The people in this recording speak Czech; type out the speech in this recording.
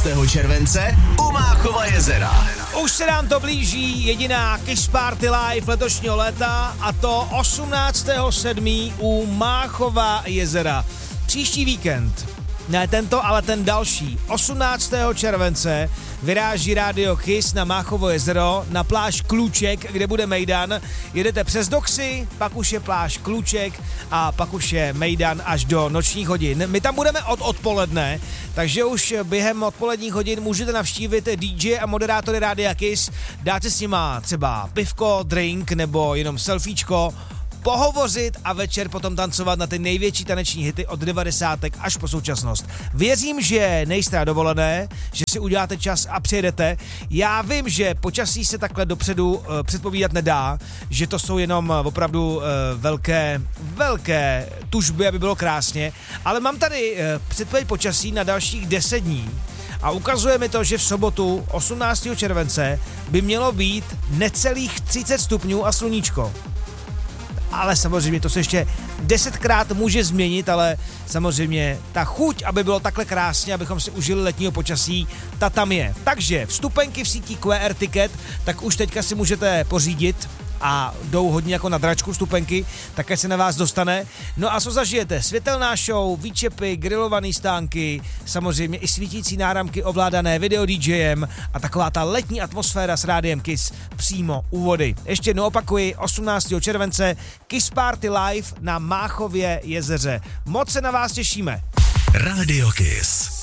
července u Máchova jezera. Už se nám to blíží, jediná Kiss Party Live letošního léta, a to 18.7. u Máchova jezera. Příští víkend, ne tento, ale ten další, 18. července, vyráží Rádio Kiss na Máchovo jezero, na pláž Kluček, kde bude mejdan. Jedete přes Doxy, pak už je pláž Kluček a pak už je mejdan až do nočních hodin. My tam budeme od odpoledne, takže už během odpoledních hodin můžete navštívit DJ a moderátory Rádia Kiss, dáte s nima třeba pivko, drink nebo jenom selfiečko, pohovořit a večer potom tancovat na ty největší taneční hity od 90. až po současnost. Věřím, že nejste na dovolené, že si uděláte čas a přijedete. Já vím, že počasí se takhle dopředu předpovídat nedá, že to jsou jenom opravdu velké tužby, aby bylo krásně, ale mám tady předpověď počasí na dalších 10 dní. A ukazuje mi to, že v sobotu 18. července by mělo být necelých 30 stupňů a sluníčko. Ale samozřejmě to se ještě 10krát může změnit, ale samozřejmě ta chuť, aby bylo takhle krásně, abychom si užili letního počasí, ta tam je. Takže vstupenky v síti QR Ticket, tak už teďka si můžete pořídit a jdou hodně jako na dračku vstupenky, také se na vás dostane. No a co zažijete? Světelná show, výčepy, grilované stánky, samozřejmě i svítící náramky ovládané video DJem a taková ta letní atmosféra s Rádiem Kiss přímo u vody. Ještě jednou opakuji, 18. července Kiss Party Live na Máchově jezeře. Moc se na vás těšíme. Rádio Kiss.